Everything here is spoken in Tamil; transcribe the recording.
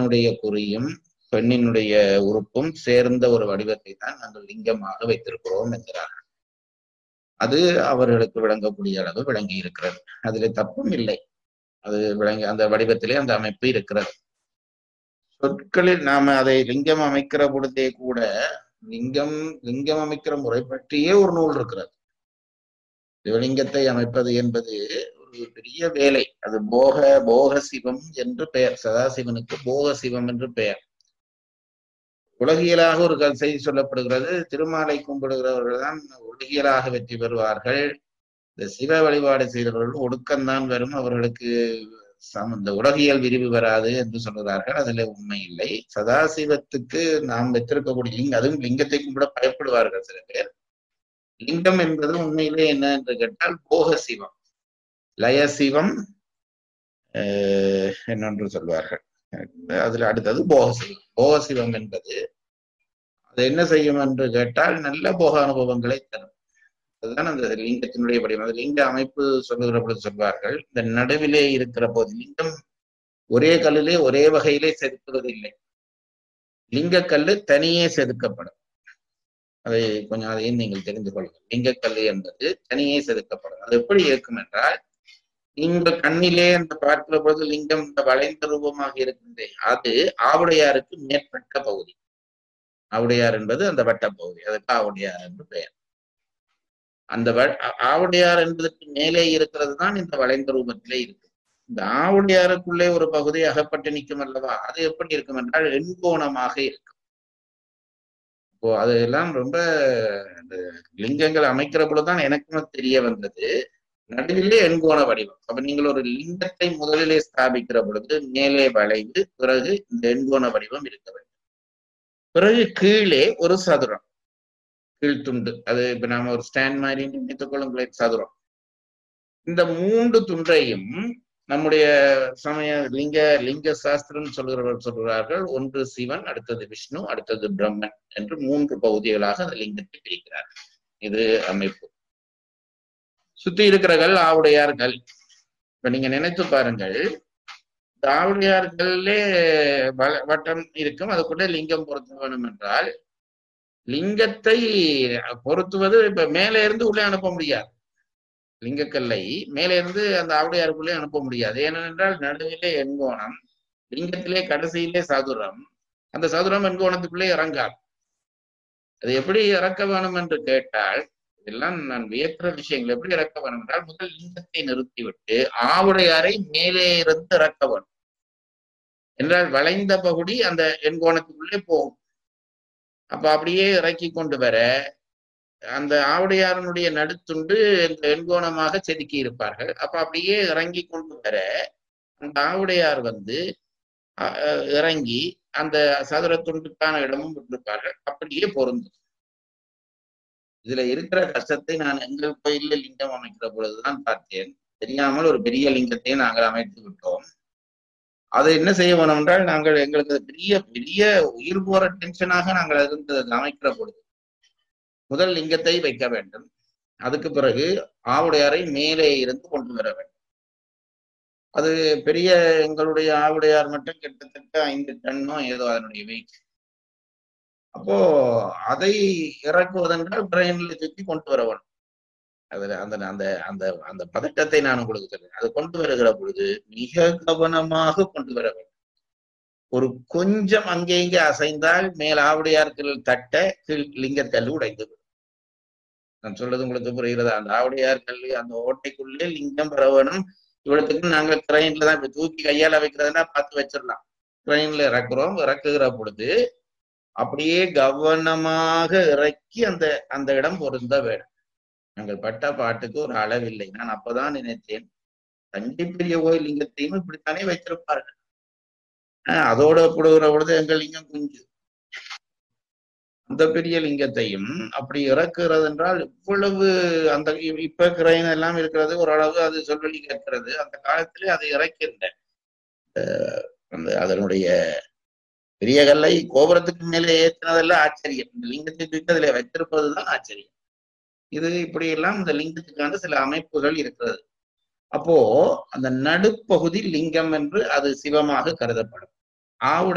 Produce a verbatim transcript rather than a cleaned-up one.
ஆணுடைய குறியும் பெண்ணினுடைய உறுப்பும் சேர்ந்த ஒரு வடிவத்தை தான் நாங்கள் லிங்கமாக வைத்திருக்கிறோம் என்கிறார்கள். அது அவர்களுக்கு விளங்கக்கூடிய அளவு விளங்கி இருக்கிறது. அதில் தப்பும் இல்லை. அது விளங்கி அந்த வடிவத்திலே அந்த அமைப்பு இருக்கிறது. சொற்களில் நாம அதை லிங்கம் அமைக்கிற பொழுதே கூட லிங்கம் லிங்கம் அமைக்கிற முறை பற்றியே ஒரு நூல் இருக்கிறது. சிவலிங்கத்தை அமைப்பது என்பது ஒரு பெரிய வேலை. அது போக போக சிவம் என்று பெயர். சதாசிவனுக்கு போக சிவம் என்று பெயர். உலகியலாக ஒரு செய்தி சொல்லப்படுகிறது. திருமாலை கும்பிடுகிறவர்கள் தான் உலகியலாக வெற்றி பெறுவார்கள். இந்த சிவ வழிபாடு செய்தவர்கள் ஒடுக்கம்தான் வரும், அவர்களுக்கு இந்த உலகியல் விரிவு வராது என்று சொல்கிறார்கள். அதுல உண்மை இல்லை. சதாசிவத்துக்கு நாம் வைத்திருக்கக்கூடிய லிங்கம், அதுவும் லிங்கத்தை கும்பிட பயப்படுவார்கள் சில பேர். லிங்கம் என்பது உண்மையிலே என்ன என்று கேட்டால் போக சிவம், லய சிவம் என்னென்று சொல்வார்கள். அதுல அடுத்தது போக சிவம். போக சிவம் என்பது அது என்ன செய்யும் என்று கேட்டால் நல்ல போக அனுபவங்களை தரும். அதுதான் அந்த லிங்கத்தினுடைய வடிவம். அது லிங்க அமைப்பு சொல்லுகிற பொழுது சொல்வார்கள், இந்த நடுவிலே இருக்கிற போது லிங்கம் ஒரே கல்லிலே ஒரே வகையிலே செதுக்குவதில்லை. லிங்க கல்லு தனியே செதுக்கப்படும். அதை கொஞ்சம் அதையும் நீங்கள் தெரிந்து கொள்ளுங்கள். லிங்கக்கல்லு என்பது தனியே செதுக்கப்படும். அது எப்படி இருக்கும் என்றால், நீங்கள் கண்ணிலே அந்த பார்க்கிற பொழுது லிங்கம் இந்த வளைந்த ரூபமாக இருக்கின்றது. அது ஆவுடையாருக்கு மேற்பட்ட பகுதி. ஆவுடையார் என்பது அந்த வட்ட பகுதி, அதுக்கு ஆவுடையார் என்று பெயர். அந்த ஆவுடையார் என்பதற்கு மேலே இருக்கிறது தான் இந்த வளைந்த ரூபத்திலே இருக்கு. இந்த ஆவுடையாருக்குள்ளே ஒரு பகுதி அகப்பட்டு நிற்கும் அல்லவா, அது எப்படி இருக்கும் என்றால் எண்கோணமாக இருக்கும். இப்போ அதெல்லாம் ரொம்ப இந்த லிங்கங்கள் அமைக்கிற பொழுதுதான் எனக்கும் தெரிய வந்தது. நடுவிலே எண்கோண வடிவம். அப்ப நீங்கள் ஒரு லிங்கத்தை முதலிலே ஸ்தாபிக்கிற பொழுது மேலே வளைந்து பிறகு இந்த எண்கோண வடிவம் இருக்க வேண்டும். பிறகு கீழே ஒரு சதுரம், கீழ்த்துண்டு. அது இப்ப நாம ஒரு ஸ்டாண்ட் மாதிரி நினைத்துக் கொள்ளுங்களேன், சதுரம். இந்த மூன்று துண்டையும் நம்முடைய சமய லிங்க லிங்க சாஸ்திரம் சொல்கிறவர்கள் சொல்கிறார்கள், ஒன்று சிவன், அடுத்தது விஷ்ணு, அடுத்தது பிரம்மன் என்று மூன்று பகுதிகளாக அந்த லிங்கத்தை பிரிக்கிறார்கள். இது அமைப்பு. சுத்தி இருக்கிறகள் ஆவுடையார்கள். இப்ப நீங்க நினைத்து பாருங்கள், இந்த ஆவுடையார்களே வட்டம் இருக்கும், அதுக்குள்ள லிங்கம் பொருத்த வேணும் என்றால் லிங்கத்தை பொருத்துவது இப்ப மேலே இருந்து உள்ளே அனுப்ப முடியாது. லிங்கக்கல்லை மேலே இருந்து அந்த ஆவுடையாருக்குள்ளே அனுப்ப முடியாது. ஏனென்றால் நடுவிலே எண்கோணம், லிங்கத்திலே கடைசியிலே சதுரம். அந்த சதுரம் எண்கோணத்துக்குள்ளே இறங்காது. அது எப்படி இறக்க வேணும் என்று கேட்டால், இதெல்லாம் நான் வியக்கிற விஷயங்கள். எப்படி இறக்க வேணும் என்றால், முதல் லிங்கத்தை நிறுத்திவிட்டு ஆவுடையாரை மேலே இருந்து இறக்க வேணும் என்றால் வளைந்த பகுதி அந்த எண்கோணத்துக்குள்ளே போகும். அப்ப அப்படியே இறக்கி கொண்டு வர அந்த ஆவுடையாரனுடைய நடுத்துண்டு இந்த எண்கோணமாக செதுக்கி இருப்பார்கள். அப்ப அப்படியே இறங்கி கொண்டு வர அந்த ஆவுடையார் வந்து இறங்கி அந்த சதுர துண்டுக்கான இடமும் விட்டிருப்பார்கள். அப்படியே பொருந்தும். இதுல இருக்கிற கஷ்டத்தை நான் எங்கள் கோயில்ல லிங்கம் அமைக்கிற பொழுதுதான் பார்த்தேன். தெரியாமல் ஒரு பெரிய லிங்கத்தை நாங்கள் அமைத்து விட்டோம். அதை என்ன செய்ய வேணும் என்றால், நாங்கள் எங்களுக்கு பெரிய பெரிய உயிர் போற டென்ஷனாக நாங்கள் இருந்தது அமைக்கிற பொழுது முதல் லிங்கத்தை வைக்க வேண்டும். அதுக்கு பிறகு ஆவுடையாரை மேலே இருந்து கொண்டு வர வேண்டும். அது பெரிய எங்களுடைய ஆவுடையார் மட்டும் கிட்டத்தட்ட ஐந்து டன்னோ ஏதோ அதனுடைய வெயிட். அப்போ அதை இறக்குவதென்றால் ட்ரெயின்ல சுற்றி கொண்டு வர வேண்டும். அதுல அந்த அந்த அந்த அந்த பதட்டத்தை நான் உங்களுக்கு சொல்றேன். அது கொண்டு வருகிற பொழுது மிக கவனமாக கொண்டு வர வேண்டும். ஒரு கொஞ்சம் அங்கே இங்கே அசைந்தால் மேல் ஆவுடையார்கள் தட்ட கீழ் லிங்கக்கல்லு உடைந்து விடும். நான் சொல்றது உங்களுக்கு புரிகிறதா? அந்த ஆவுடையார் கல்லு அந்த ஓட்டைக்குள்ளே லிங்கம் பெற வேணும். இவ்வளவுக்கு நாங்கள் ட்ரெயின்ல தான் இப்ப தூக்கி கையால வைக்கிறதுனா பார்த்து வச்சிடலாம். ட்ரெயின்ல இறக்குறோம். இறக்குகிற பொழுது அப்படியே கவனமாக இறக்கி அந்த அந்த இடம் பொருந்த வேணும். நாங்கள் பட்ட பாட்டுக்கு ஒரு அளவில்லை. நான் அப்பதான் நினைத்தேன், தஞ்சை பெரிய கோயில் லிங்கத்தையும் இப்படித்தானே வைத்திருப்பார்கள். ஆஹ் அதோட போடுகிற பொழுது எங்கள் லிங்கம் குஞ்சு. அந்த பெரிய லிங்கத்தையும் அப்படி இறக்குறது என்றால் இவ்வளவு அந்த இப்ப கிரைன் எல்லாம் இருக்கிறது, ஓரளவு அது சொல்வழி கேட்கிறது. அந்த காலத்திலே அதை இறக்கின்றேன். அந்த அதனுடைய பெரிய கல்லை கோபுரத்துக்கு மேலே ஏற்றினதெல்லாம் ஆச்சரியம். இந்த லிங்கத்தை தூக்கி அதில் வைத்திருப்பதுதான் ஆச்சரியம். இது இப்படி எல்லாம் இந்த லிங்கத்துக்கான சில அமைப்புகள் இருக்கிறது. அப்போ அந்த நடுப்பகுதி லிங்கம் என்று அது சிவமாக கருதப்படும். ஆவுடை